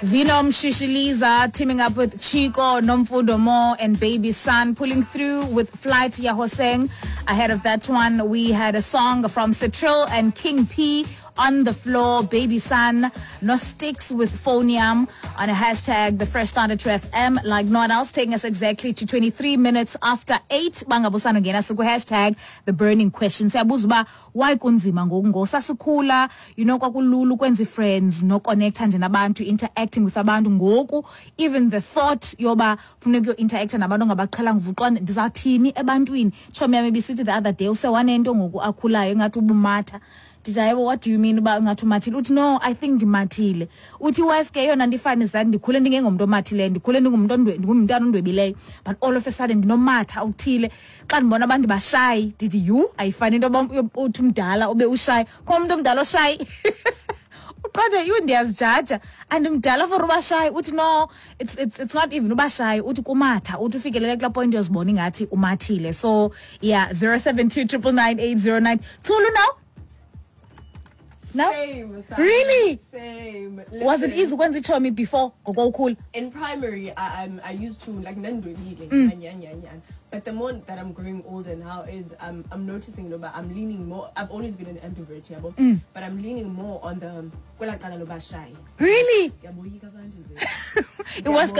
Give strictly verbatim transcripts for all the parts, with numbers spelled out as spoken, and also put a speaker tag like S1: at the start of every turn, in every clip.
S1: Vinom Shishiliza teaming up with Chico, Nomfundo Mo, and Baby Sun, pulling through with Flight Yahoseng. Ahead of that one, we had a song from Citril and King P, On the Floor, Baby Sun, No Sticks with Phonium on a hashtag The Fresh Start at F M, like no one else, taking us exactly to twenty-three minutes after eight. Bangabusana ngena suku hashtag The Burning Question. Siyabuza uba why kunzima ngoku ngosasikhula, you know, kwakululu kwenza friends, no connecta nje nabantu, interacting with abantu ngoku, even the thought yoba funeka yo interacta nabantu ngabaqhela ngivuqwana ndizathini ebantwini. Chomi yami bisithi the other day usewanento ngoku akhulayo ngathi ubumatha. Dizayewo, what do you mean about ngathi umathile? Uthi no, I think ndimathile. Uthi weske yona ndifani that ndikhule ndingengomuntu omathile, ndikhule ndingumuntu ndingumntana ondwebileyo, but all of a sudden ndinomatha uthile. Xa ndibona abantu bashayi ndithi you ayifani into uthi umdala ube ushayi. Khona umuntu omdala oshayi. Uqonde you ndiyazijaja and umdala for uba shy. Uthi no, it's it's it's not even uba shy, uthi kumatha, uthi ufikelele kula point yozibona ingathi umathile. So yeah, zero seven two nine nine eight zero nine. Thulu now? No?
S2: Same. Sam.
S1: Really?
S2: Same. Listen,
S1: was it easy when you told me before? Go cool.
S2: In primary, I um, I used to like nando
S1: mm.
S2: But the more that I'm growing older now is um, I'm noticing, you know, but I'm leaning more. I've always been an ambivert, yeah, but,
S1: mm.
S2: but I'm leaning more on the shy.
S1: Really? It was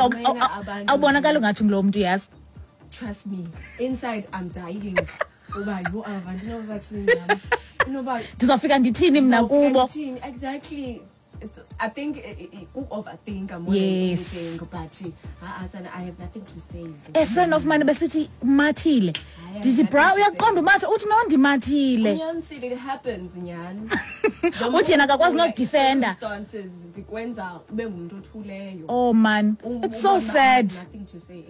S1: yes.
S2: Trust me, inside I'm dying. You know, but exactly. It's, I think it, it, it, overthink I'm more
S1: yes.
S2: than anything, but uh, I have nothing to say.
S1: A friend of mine besity mathile. Did you brow ya kondo math uthi no ndimathile.
S2: Nyan it happens nyan.
S1: Uthi yena akakwazi no defender.
S2: Circumstances zikwenza ube ngumuntu othuleyo.
S1: Oh man, it's so sad.
S2: Nothing to say.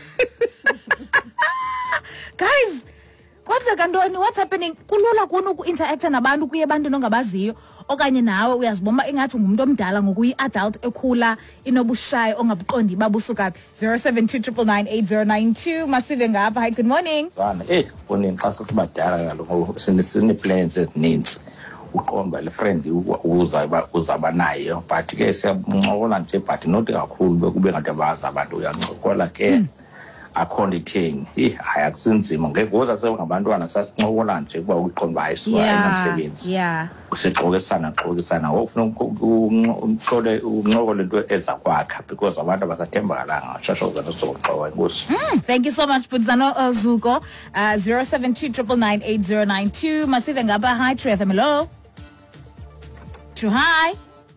S1: Guys, what's happening? Kulula kuno ku interact nabantu kuye abantu nongabaziyo okanye nawe uyazibomba engathi ngumuntu omdala ngokuyi adult ekhula inobushaya ongabuqondi babusuka zero seven two nine nine eight zero nine two. Masive ngapha. Hi, good morning.
S3: Bana eh bonini xa sesibadala ngaloko sine plans ezininzi uqomba le friend uzaba uzaba naye but ke siyamncokola nje but not kakhulu bekube ngathi abazi abantu uyancokola ke akhona ithing eh ayakusinzima ngegoza sebangabantwana sasincokola nje kuba uqomba ayiswayo nomsebenzi
S1: yeah
S3: usixokesana xokesana ufuna umxole unqokole into ezakwakha because abantu abasathembakalanga ngashashoza nosoxoxa inkosi.
S1: Thank you so much Pudzano uh, Zuko. uh, zero seven two nine nine eight zero nine two. Masive ngapha. Hi True F M. Hello True. Hi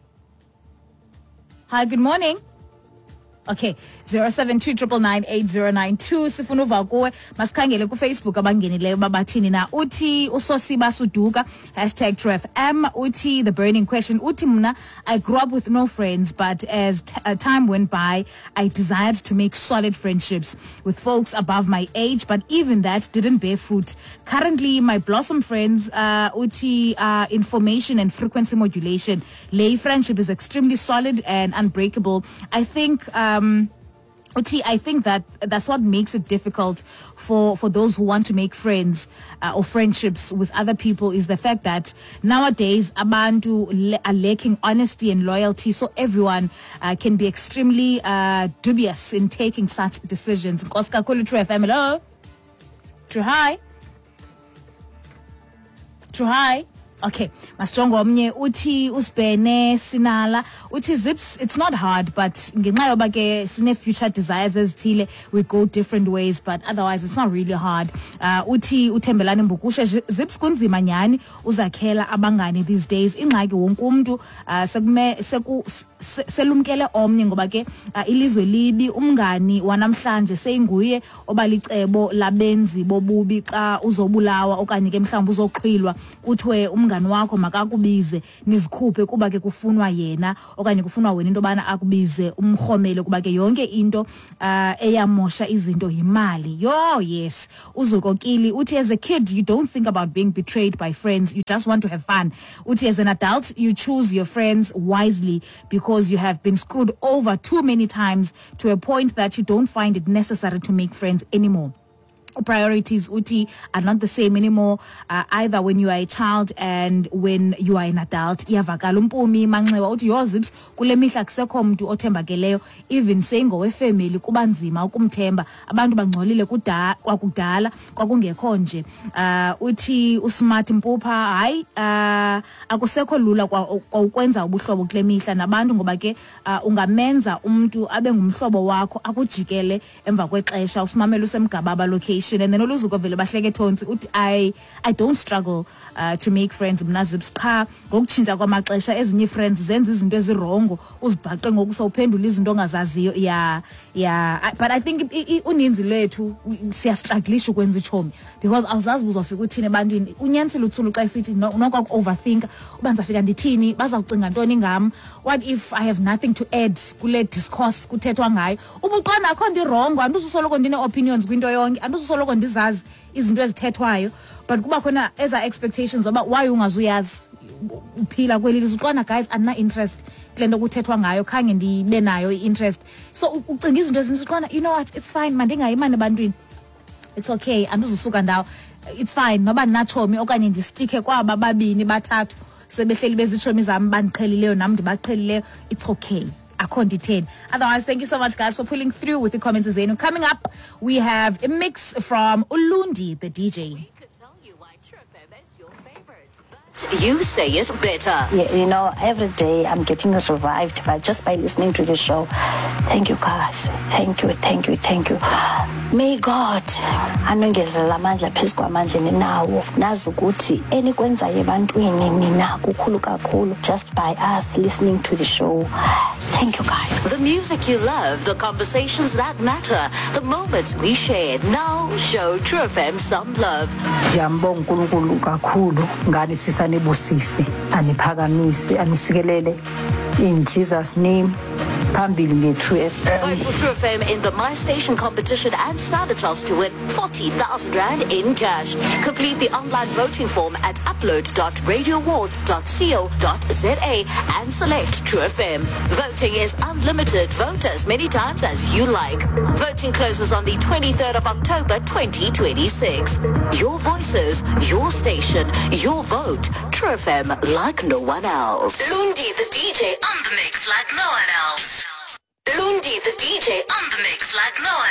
S1: Hi, good morning. Okay, zero seven two nine nine eight zero nine two. Sifuna uva kuwe masikhangele ku Facebook abangenileyo babathini na. Uthi usosiba suduka hashtag True F M. Uthi The Burning Question. Uthi mna, I grew up with no friends, but as t- uh, time went by, I desired to make solid friendships with folks above my age, but even that didn't bear fruit. Currently, my blossom friends, uh, Uthi, uh, information and frequency modulation. Lay friendship is extremely solid and unbreakable. I think, uh, Um, I think that that's what makes it difficult for, for those who want to make friends uh, or friendships with other people is the fact that nowadays abantu le- are lacking honesty and loyalty, so everyone uh, can be extremely uh, dubious in taking such decisions. Koska Kulu True F M. Hello? True hi? True hi? Okay, Masjongo omnye uthi usibhene sinala uthi zips, it's not hard but ngenxa yoba ke sine future desires ezithile we go different ways, but otherwise it's not really hard. uh uthi uthembelani mbukushe zips kunzima nyani uzakhela abangani these days. Ingxaki wonke umuntu uh, sekume seku selumkele omnye ngoba ke uh, ilizwe libi. Umngani wanamhlanje seyinguye obalicebo labenzi bobubi xa uzobulawa okanye ke mhlawumbe uzoqhilwa kuthiwe umngani wakho makakubize nizikhuphe kuba ke kufunwa yena okanye kufunwa wena into bana akubize umkhomele kuba ke yonke into uh, eyamosha izinto yimali. Yo yes, uzokokili uthi as a kid you don't think about being betrayed by friends, you just want to have fun. Uthi as an adult you choose your friends wisely because you have been screwed over too many times to a point that you don't find it necessary to make friends anymore. priorities uti are not the same anymore, uh, either when you are a child and when you are an adult. Iyavakala umpumi manxiwa uthi yo zips kule mihla kusekho umuntu othembakeleyo, even sengowe family kuba nzima ukumthemba, abantu bangcolile kudala kwakudala kwakungekho nje. Uh, uthi usmart Mpupha hayi uh, akusekho lula kwa ukwenza ubuhlobo kule mihla nabantu ngoba ke uh, ungamenza umuntu abe ngumhlobo wakho akujikele emva kwexesha. Usimamela usemgababa location and then oluzuko vele bahleke thonsi uthi I I don't struggle uh, to make friends mna zips qha ngokutshintsha kwamaxesha ezinye friends zenza izinto ezirongo uzibhaqe ngoku sawuphendula izinto ongazaziyo. Yeah yeah but I think uninzi lethu siyastrugglisha ukwenza ichomi because awuzazi uzofika uthini ebantwini. Unyanisile uthulu xa isithi nokwa overthink uba ndizafika ndithini bazawucinga ntoni ngam, what if I have nothing to add kule discourse kuthethwa ngayo. Ubuqona akho ndirongo andusoloko ndine opinions kwinto yonke, andusoloko ndizazi izinto ezithethwayo, but kuba khona eza expectations oba why ungazuyazi uphila kweli lizuqona guys andina interest kule nto kuthethwa ngayo khange ndibe nayo interest. So ucinga izinto eziqona, you know what, it's fine mandingayimani ebantwini, it's okay anduzusuka ndawo, it's fine noba ndinatshomi okanye ndistike kwaba babini bathathu sebehleli bezitshomi zami bandiqhelileyo nam ndibaqhelileyo, it's okay. Otherwise, thank you so much, guys, for pulling through with the comments. Zenu. Coming up, we have a mix from Ulundi, the D J.
S4: We could tell you why True F M is your favorite, but you say it better.
S5: Yeah, you know, every day I'm getting revived by just by listening to the show. Thank you, guys. Thank you, thank you, thank you. May God anongezela amandla phezu kwamandla ninawo nazi ukuthi enikwenzayo ebantwini nina kukhulu kakhulu just by us listening to the show. Thank you, guys.
S4: The music you love, the conversations that matter, the moments we shared. Now show True F M some love.
S5: Ndiyambonga uNkulunkulu kakhulu ngani sisanibusise aniphakamise anisikelele in Jesus name. Phambili True F M.
S4: Vote for True F M in the My Station competition and stand a chance to win forty thousand rand in cash. Complete the online voting form at upload dot radio awards dot co dot za and select True F M. Voting is unlimited. Vote as many times as you like. Voting closes on the twenty-third of October twenty twenty-six. Your voices, your station, your vote. True F M like no one else. Lundi the D J on the mix like no one else. Lundi the D J on the mix like no one